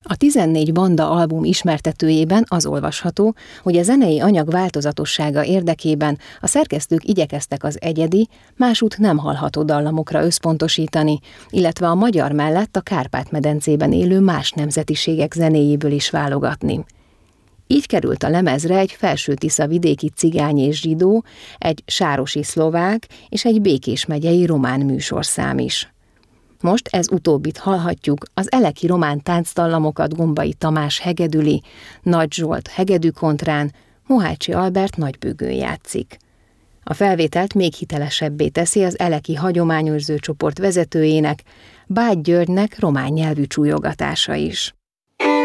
A 14 banda album ismertetőjében az olvasható, hogy a zenei anyag változatossága érdekében a szerkesztők igyekeztek az egyedi, másút nem hallható dallamokra összpontosítani, illetve a magyar mellett a Kárpát-medencében élő más nemzetiségek zenéjéből is válogatni. Így került a lemezre egy Felső-Tisza-vidéki cigány és zsidó, egy sárosi szlovák és egy Békés megyei román műsorszám is. Most ez utóbbit hallhatjuk, az eleki román táncdallamokat Gombai Tamás hegedüli, Nagy Zsolt hegedűkontrán, Mohácsi Albert nagybőgőn játszik. A felvételt még hitelesebbé teszi az eleki hagyományőrző csoport vezetőjének, Bágy Györgynek román nyelvű csúlyogatása is.